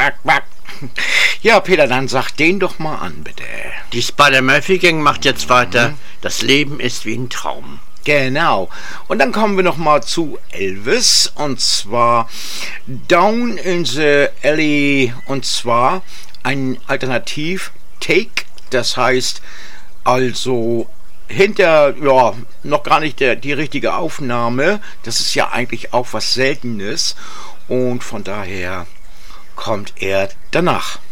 quack. Ja, Peter, dann sag den doch mal an, bitte. Die Spider-Murphy-Gang macht jetzt weiter. Das Leben ist wie ein Traum. Genau. Und dann kommen wir noch mal zu Elvis, und zwar Down in the Alley, und zwar ein Alternativ-Take, das heißt also hinter, ja, noch gar nicht die richtige Aufnahme, das ist ja eigentlich auch was Seltenes, und von daher kommt er danach.